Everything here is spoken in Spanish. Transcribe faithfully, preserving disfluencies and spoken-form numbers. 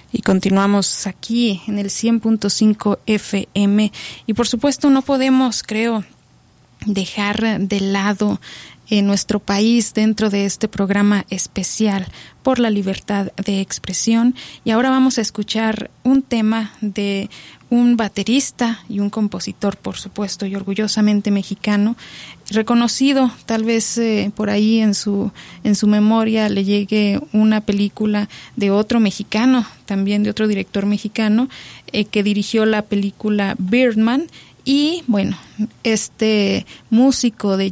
Y continuamos aquí en el cien punto cinco F M y por supuesto no podemos, creo, dejar de lado en nuestro país dentro de este programa especial por la libertad de expresión. Y ahora vamos a escuchar un tema de un baterista y un compositor, por supuesto, y orgullosamente mexicano, reconocido, tal vez eh, por ahí en su en su memoria le llegue una película de otro mexicano, también de otro director mexicano, eh, que dirigió la película Birdman. Y bueno, este músico de